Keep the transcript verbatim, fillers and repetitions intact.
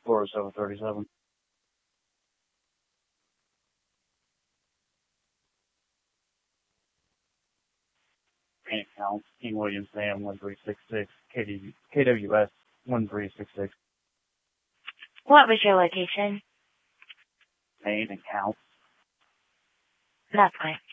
four oh seven thirty-seven. Paint counts. King William Sam one three six six. K W S one three six six. What was your location? Paint and counts. That's fine.